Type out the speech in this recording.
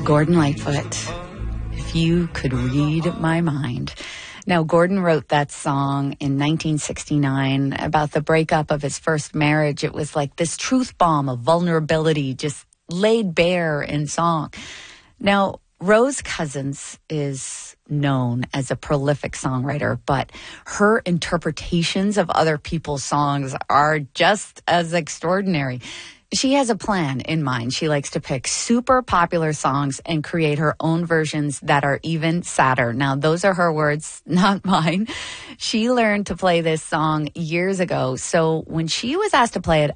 Gordon Lightfoot, If You Could Read My Mind. Now, Gordon wrote that song in 1969 about the breakup of his first marriage. It was like this truth bomb of vulnerability just laid bare in song. Now, Rose Cousins is known as a prolific songwriter, but her interpretations of other people's songs are just as extraordinary. She has a plan in mind. She likes to pick super popular songs and create her own versions that are even sadder. Now, those are her words, not mine. She learned to play this song years ago. So when she was asked to play it